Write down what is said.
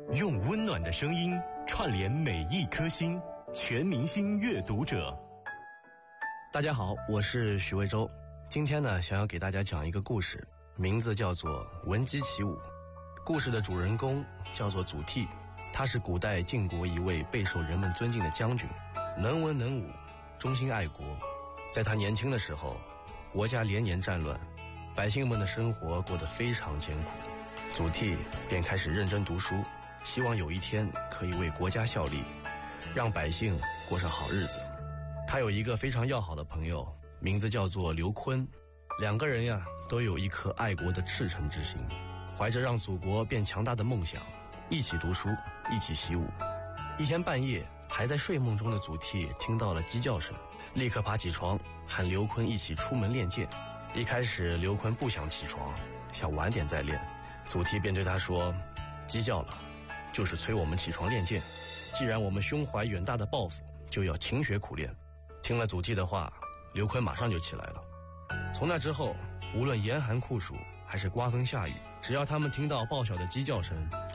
用温暖的声音串联每一颗心，全明星阅读者。 大家好，我是许魏洲。今天呢，想要给大家讲一个故事，名字叫做《闻鸡起舞》。故事的主人公叫做祖逖，他是古代晋国一位备受人们尊敬的将军，能文能武，忠心爱国。在他年轻的时候，国家连年战乱，百姓们的生活过得非常艰苦。祖逖便开始认真读书，希望有一天可以为国家效力，让百姓过上好日子。他有一个非常要好的朋友，名字叫做刘琨。两个人呀，都有一颗爱国的赤诚之心，怀着让祖国变强大的梦想，一起读书，一起习武。一天半夜，还在睡梦中的祖逖听到了鸡叫声，立刻爬起床，喊刘琨一起出门练剑。一开始刘琨不想起床，想晚点再练。祖逖便对他说，鸡叫了，就是催我们起床练剑。既然我们胸怀远大的抱负，就要勤学苦练。听了祖逖的话，刘琨马上就起来了。从那之后，无论严寒酷暑还是刮风下雨，只要他们听到报晓的鸡叫声，